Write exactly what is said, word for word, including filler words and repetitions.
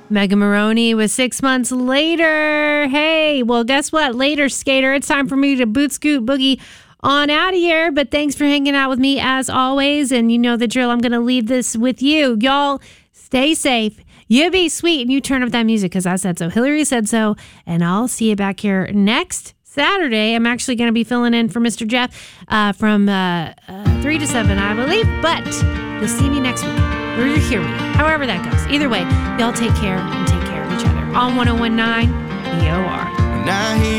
Megan Maroney was six months later. Hey, well, guess what? Later, skater, it's time for me to boot scoot boogie on out of here. But thanks for hanging out with me as always. And you know the drill. I'm going to leave this with you. Y'all stay safe. You be sweet and you turn up that music because I said so. Hillary said so. And I'll see you back here next Saturday. I'm actually going to be filling in for Mister Jeff uh, from uh, uh, three to seven, I believe. But you'll see me next week. Or you hear me. However that goes. Either way, y'all take care and take care of each other. On one oh one point nine E O R.